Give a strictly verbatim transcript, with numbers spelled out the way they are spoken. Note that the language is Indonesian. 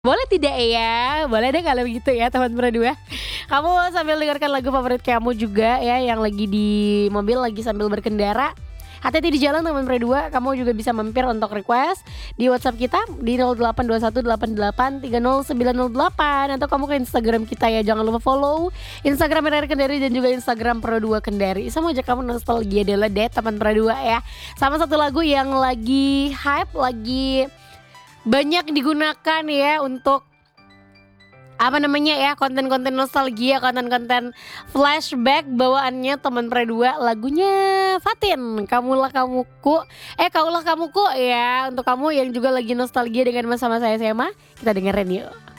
Boleh tidak ya? Boleh deh kalau begitu ya teman Pro dua. Kamu sambil dengarkan lagu favorit kamu juga ya yang lagi di mobil, lagi sambil berkendara. Hati-hati di jalan teman Pro dua, kamu juga bisa mampir untuk request di WhatsApp kita di nol delapan dua satu delapan delapan tiga nol sembilan nol delapan atau kamu ke Instagram kita ya. Jangan lupa follow Instagram R R Kendari dan juga Instagram Pro dua Kendari. Saya mau ajak kamu nostalgia dulu deh teman Pro dua ya. Sama satu lagu yang lagi hype, lagi banyak digunakan ya untuk apa namanya ya, konten-konten nostalgia, konten-konten flashback bawaannya teman Pro dua, lagunya Fatin, Kamulah Kamuku. Eh Kaulah Kamuku ya, untuk kamu yang juga lagi nostalgia dengan masa-masa S M A, kita dengerin yuk.